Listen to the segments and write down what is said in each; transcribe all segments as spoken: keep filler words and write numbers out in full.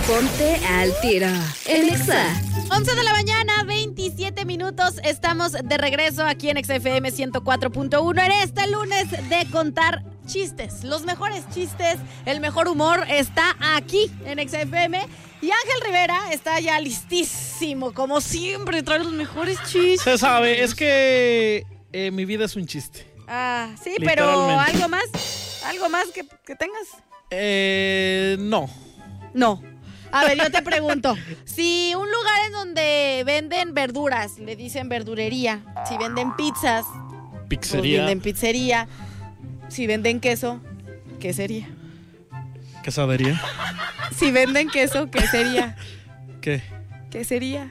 Ponte al tiro en Exa. once de la mañana, veintisiete minutos. Estamos de regreso aquí en Exa F M ciento cuatro punto uno en este lunes de contar chistes. Los mejores chistes, el mejor humor está aquí en Exa F M. Y Ángel Rivera está ya listísimo, como siempre, trae los mejores chistes. Se sabe, es que eh, mi vida es un chiste. Ah, sí, pero algo más, algo más que, que tengas. Eh, no. No. A ver, yo te pregunto, si un lugar en donde venden verduras, le dicen verdurería, si venden pizzas, Pizzería. pues venden pizzería, si venden queso, ¿qué sería? Quesadería. Si venden queso, ¿qué sería? ¿Qué? ¿Qué sería?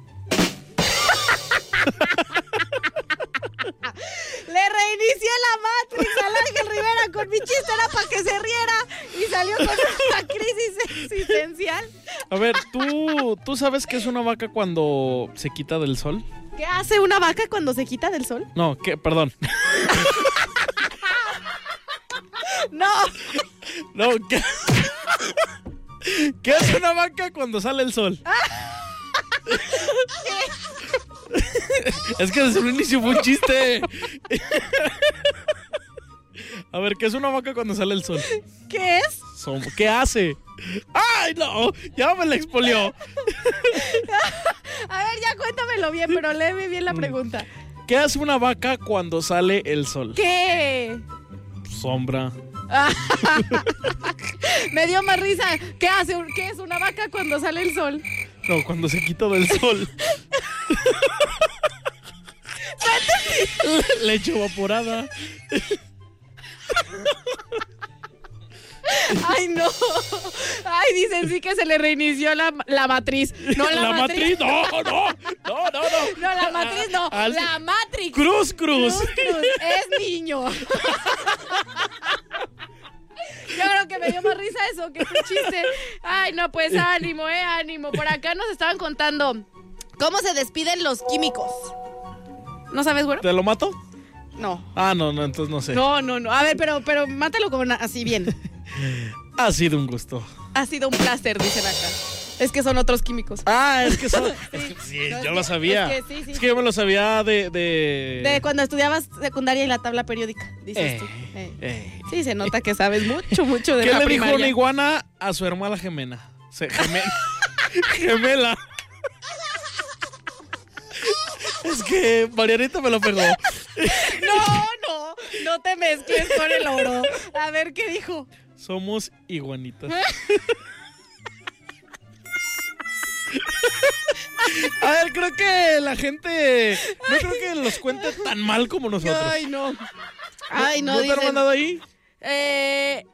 Le reinicié la Matrix al Ángel Rivera con mi chiste, era para que se riera y salió con una crisis existencial. A ver, ¿tú, ¿tú sabes qué es una vaca cuando se quita del sol? ¿Qué hace una vaca cuando se quita del sol? No, ¿qué? Perdón. No. No, ¿qué? ¿Qué hace una vaca cuando sale el sol? Es que desde un inicio fue un chiste. A ver, ¿qué es una vaca cuando sale el sol? ¿Qué es? ¿Qué hace? ¡Ay, no! Ya me la expolió. A ver, ya cuéntamelo bien, pero léeme bien la pregunta. ¿Qué hace una vaca cuando sale el sol? ¿Qué? Sombra. Me dio más risa. ¿Qué hace? ¿Qué es una vaca cuando sale el sol? No, cuando se quita del sol. Leche evaporada. Ay, no. Ay, dicen sí que se le reinició la, la matriz. No, la, la matriz. matriz. No, no, no, no, no. No, la matriz no. Al... La Matrix. Cruz, cruz. Cruz, cruz. Es niño. Yo creo que me dio más risa eso que tu chiste. Ay, no, pues ánimo, eh, ánimo. Por acá nos estaban contando cómo se despiden los químicos. ¿No sabes, güero? ¿Te lo mato? No. Ah, no, no, entonces no sé. No, no, no. A ver, pero, pero mátalo como así bien. Ha sido un gusto. Ha sido un placer, dicen acá. Es que son otros químicos. Ah, es que son... Sí, es que, sí, no, yo es lo que, sabía. Es que, sí, sí, es que yo me lo sabía de... De, de cuando estudiabas secundaria y la tabla periódica, dices eh, tú. Eh. Eh. Sí, se nota que sabes mucho, mucho de ¿Qué la le primaria? dijo una iguana a su hermana gemela? Se, gemela. Gemela. Es que Marianita me lo pegó. No, no, no te mezcles con el oro. A ver, ¿qué dijo? Somos iguanitas. A ver, creo que la gente no creo que los cuente tan mal como nosotros. Ay, no. Ay, no, ¿No te dicen... han mandado ahí? Eh...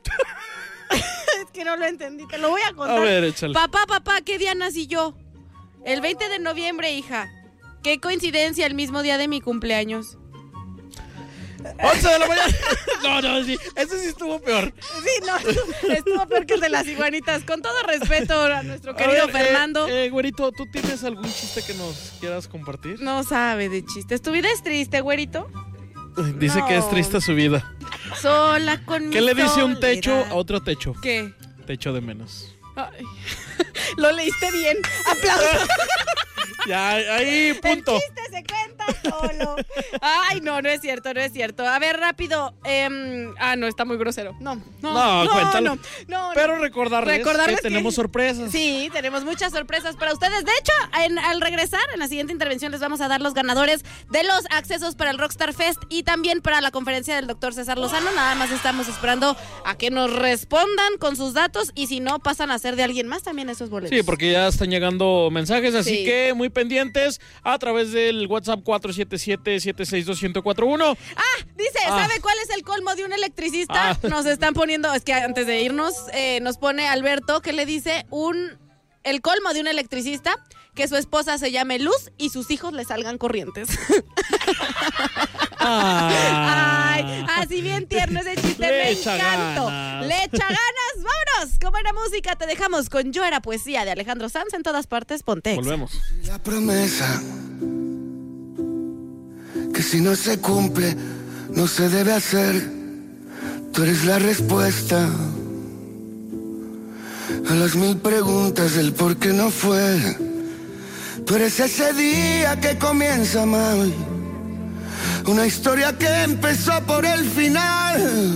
Es que no lo entendí, te lo voy a contar. A ver, échale. Papá, papá, ¿qué día nací yo? El veinte de noviembre, hija. Qué coincidencia, el mismo día de mi cumpleaños. once de la mañana. No, no, sí. Ese sí estuvo peor. Sí, no, estuvo peor que el de las iguanitas. Con todo respeto a nuestro querido a ver, Fernando. Eh, eh, güerito, ¿tú tienes algún chiste que nos quieras compartir? No sabe de chistes. ¿Tu vida es triste, güerito? Dice No. que es triste su vida. Sola con ¿Qué mi le dice un techo soledad. a otro techo? ¿Qué? Techo de menos. Ay. Lo leíste bien. Aplausos. Ya, ahí, punto. El chiste se cuenta solo. Ay, no, no es cierto, no es cierto. A ver, rápido. Eh, ah, no, está muy grosero. No, no, No, no, cuéntalo. no, no, Pero no. recordarles, Recordarles que que- tenemos sorpresas. Sí, tenemos muchas sorpresas para ustedes. De hecho, en- al regresar, en la siguiente intervención les vamos a dar los ganadores de los accesos para el Rockstar Fest y también para la conferencia del doctor César Lozano. Nada más estamos esperando a que nos respondan con sus datos y si no, pasan a ser de alguien más también esos boletos. Sí, porque ya están llegando mensajes, así Sí. que muy pendientes a través del WhatsApp cuatro siete siete, siete seis dos, uno cero cuatro uno. Ah, dice, Ah. ¿sabe cuál es el colmo de un electricista? Ah. Nos están poniendo, es que antes de irnos, eh, nos pone Alberto que le dice un el colmo de un electricista, que su esposa se llame Luz y sus hijos le salgan corrientes. Ah. Ay, así bien tierno ese chiste, Le me echa encantó. ganas. Le echa ganas, vámonos. Con buena música te dejamos con Yo Era Poesía de Alejandro Sanz en todas partes, ponte Exa. Volvemos. La promesa que si no se cumple no se debe hacer. Tú eres la respuesta a las mil preguntas del por qué no fue. Tú eres ese día que comienza mal, una historia que empezó por el final.